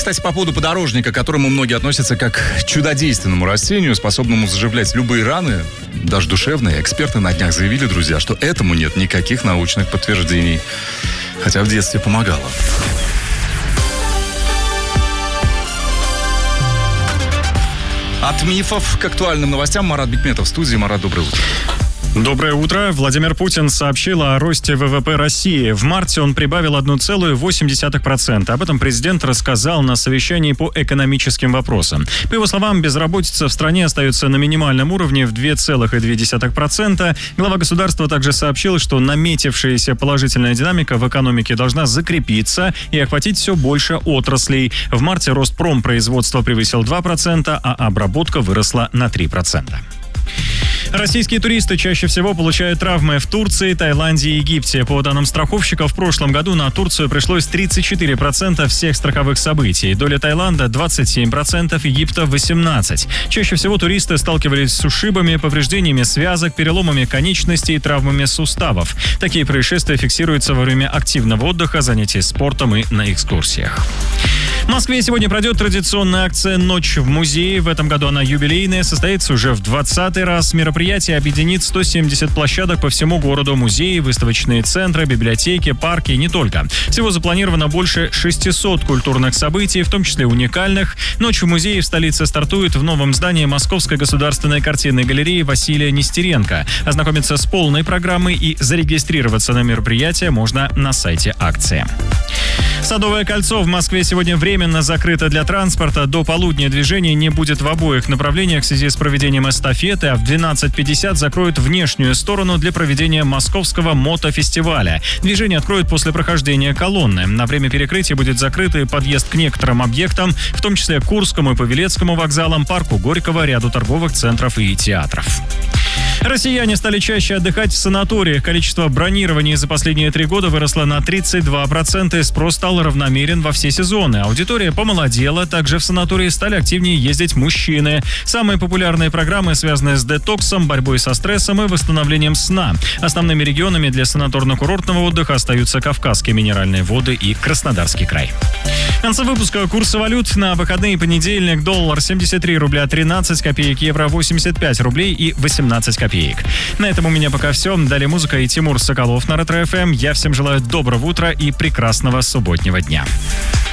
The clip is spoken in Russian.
Кстати, по поводу подорожника, к которому многие относятся как к чудодейственному растению, способному заживлять любые раны, даже душевные, эксперты на днях заявили, друзья, что этому нет никаких научных подтверждений. Хотя в детстве помогало. От мифов к актуальным новостям. Марат Бикметов в студии. Марат, доброе утро. Доброе утро. Владимир Путин сообщил о росте ВВП России. В марте он прибавил 1,8%. Об этом президент рассказал на совещании по экономическим вопросам. По его словам, безработица в стране остается на минимальном уровне в 2,2%. Глава государства также сообщил, что наметившаяся положительная динамика в экономике должна закрепиться и охватить все больше отраслей. В марте рост промпроизводства превысил 2%, а обработка выросла на 3%. Российские туристы чаще всего получают травмы в Турции, Таиланде и Египте. По данным страховщиков, в прошлом году на Турцию пришлось 34% всех страховых событий. Доля Таиланда 27%, Египта 18%. Чаще всего туристы сталкивались с ушибами, повреждениями связок, переломами конечностей и травмами суставов. Такие происшествия фиксируются во время активного отдыха, занятий спортом и на экскурсиях. В Москве сегодня пройдет традиционная акция «Ночь в музее». В этом году она юбилейная, состоится уже в 20-й раз. Мероприятие объединит 170 площадок по всему городу. Музеи, выставочные центры, библиотеки, парки и не только. Всего запланировано больше 600 культурных событий, в том числе уникальных. «Ночь в музее» в столице стартует в новом здании Московской государственной картинной галереи Василия Нестеренко. Ознакомиться с полной программой и зарегистрироваться на мероприятие можно на сайте акции. Садовое кольцо в Москве сегодня временно закрыто для транспорта. До полудня движения не будет в обоих направлениях в связи с проведением эстафеты, а в 12:50 закроют внешнюю сторону для проведения Московского мотофестиваля. Движение откроют после прохождения колонны. На время перекрытия будет закрыт и подъезд к некоторым объектам, в том числе Курскому и Павелецкому вокзалам, парку Горького, ряду торговых центров и театров. Россияне стали чаще отдыхать в санаториях. Количество бронирований за последние 3 года выросло на 32%, и спрос стал равномерен во все сезоны. Аудитория помолодела, также в санатории стали активнее ездить мужчины. Самые популярные программы связаны с детоксом, борьбой со стрессом и восстановлением сна. Основными регионами для санаторно-курортного отдыха остаются Кавказские минеральные воды и Краснодарский край. В конце выпуска курсы валют на выходные: понедельник: доллар 73 рубля 13 копеек, евро 85 рублей и 18 копеек. На этом у меня пока все. Далее музыка и Тимур Соколов на Ретро ФМ. Я всем желаю доброго утра и прекрасного субботнего дня.